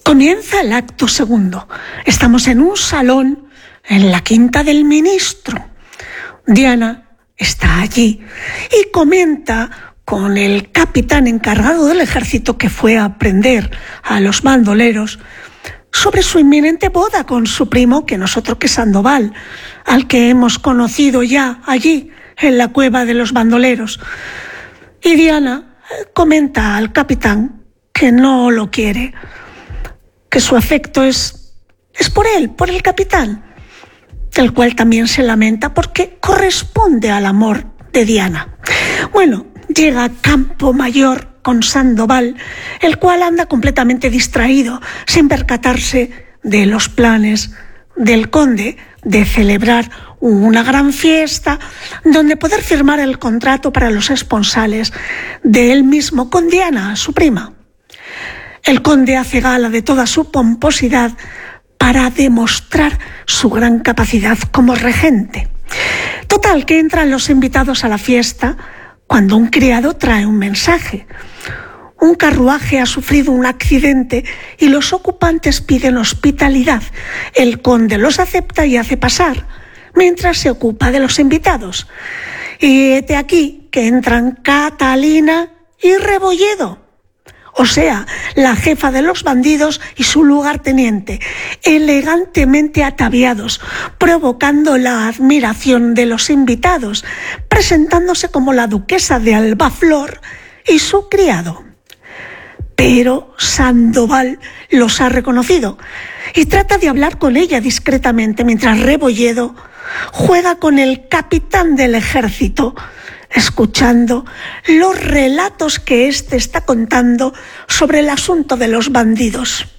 Comienza el acto segundo. Estamos en un salón en la quinta del ministro. Diana está allí y comenta con el capitán encargado del ejército que fue a prender a los bandoleros sobre su inminente boda con su primo, que no es otro que Sandoval, al que hemos conocido ya allí en la cueva de los bandoleros. Y Diana comenta al capitán que no lo quiere, que su afecto es por él, por el capitán, el cual también se lamenta porque corresponde al amor de Diana. Bueno, llega Campo Mayor con Sandoval, el cual anda completamente distraído, sin percatarse de los planes del conde de celebrar una gran fiesta donde poder firmar el contrato para los esponsales de él mismo con Diana, su prima. El conde hace gala de toda su pomposidad para demostrar su gran capacidad como regente. Total, que entran los invitados a la fiesta cuando un criado trae un mensaje. Un carruaje ha sufrido un accidente y los ocupantes piden hospitalidad. El conde los acepta y hace pasar, mientras se ocupa de los invitados. Y hete aquí que entran Catalina y Rebolledo, o sea, la jefa de los bandidos y su lugarteniente, elegantemente ataviados, provocando la admiración de los invitados, presentándose como la duquesa de Albaflor y su criado. Pero Sandoval los ha reconocido y trata de hablar con ella discretamente, mientras Rebolledo juega con el capitán del ejército, escuchando los relatos que éste está contando sobre el asunto de los bandidos.